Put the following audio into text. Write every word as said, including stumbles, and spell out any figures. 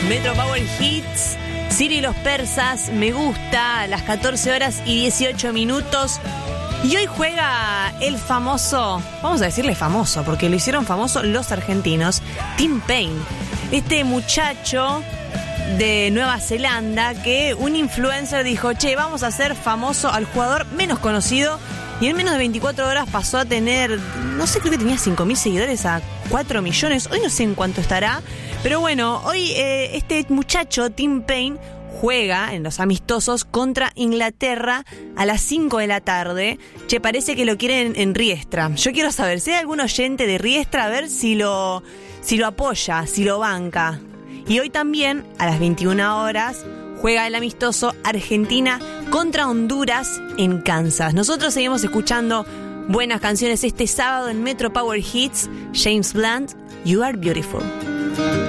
Metro Power Hits, Siria y los persas, me gusta, a las catorce horas y dieciocho minutos. Y hoy juega el famoso, vamos a decirle famoso, porque lo hicieron famoso los argentinos, Tim Paine. Este muchacho de Nueva Zelanda que un influencer dijo, che, vamos a hacer famoso al jugador menos conocido. Y en menos de veinticuatro horas pasó a tener, no sé, creo que tenía cinco mil seguidores a cuatro millones. Hoy no sé en cuánto estará. Pero bueno, hoy eh, este muchacho, Tim Paine, juega en los amistosos contra Inglaterra a las cinco de la tarde. Che, parece que lo quieren en Riestra. Yo quiero saber si hay algún oyente de Riestra, a ver si lo, si lo apoya, si lo banca. Y hoy también, a las veintiuna horas, juega el amistoso Argentina contra Honduras en Kansas. Nosotros seguimos escuchando buenas canciones este sábado en Metro Power Hits. James Blunt, You Are Beautiful.